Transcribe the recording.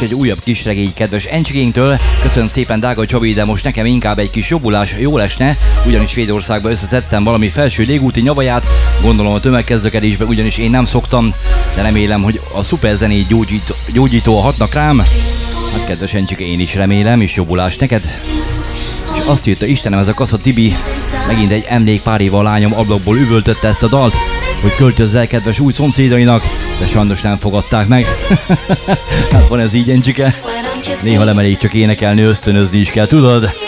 egy újabb kis regény kedves Encsikénktől. Köszönöm szépen, drága Csabi, de most nekem inkább egy kis jobbulás jól esne, ugyanis Svédországba összeszedtem valami felső légúti nyavaját, gondolom a tömegközlekedésbe, ugyanis én nem szoktam, de remélem, hogy a szuper zenét gyógyító hatnak rám. Hát kedves Encsike, én is remélem, és jobbulás neked. És azt írta Istenem, ez a Kassa Tibi, megint egy emlék, pár éve a lányom ablakból üvöltötte ezt a dalt, hogy költözzel kedves új szomszédainak, de sajnos nem fogadták meg. Hát van ez így, Encsike. Néha nem elég csak énekelni, ösztönözni is kell, tudod?